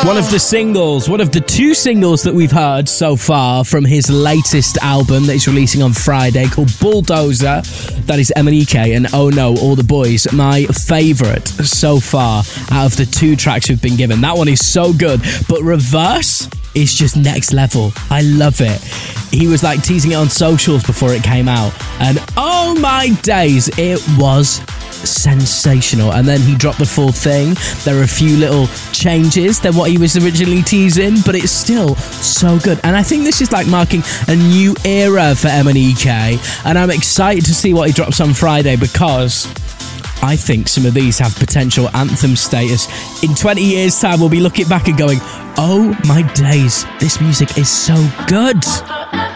One of the two singles that we've heard so far from his latest album that he's releasing on Friday called Bulldozer. That is MNEK and Oh No, All the Boys. My favourite so far out of the two tracks we've been given. That one is so good, but Reverse is just next level. I love it. He was like teasing it on socials before it came out, and oh my days, it was sensational. And then he dropped the full thing. There are a few little changes than what he was originally teasing, but it's still so good. And I think this is like marking a new era for MNEK, and I'm excited to see what he drops on Friday, because I think some of these have potential anthem status. In 20 years' time, we'll be looking back and going, oh my days, this music is so good.